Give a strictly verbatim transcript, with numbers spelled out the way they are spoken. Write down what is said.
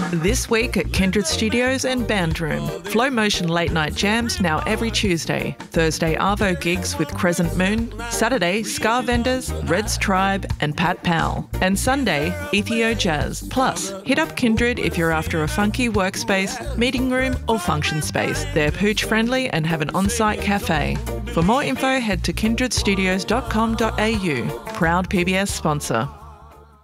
This week at Kindred Studios and Band Room. Flow Motion late night jams now every Tuesday. Thursday Arvo gigs with Crescent Moon. Saturday Scar Vendors, Red's Tribe and Pat Powell. And Sunday Ethio Jazz. Plus, hit up Kindred if you're after a funky workspace, meeting room or function space. They're pooch friendly and have an on-site cafe. For more info head to kindred studios dot com dot a u. Proud P B S sponsor.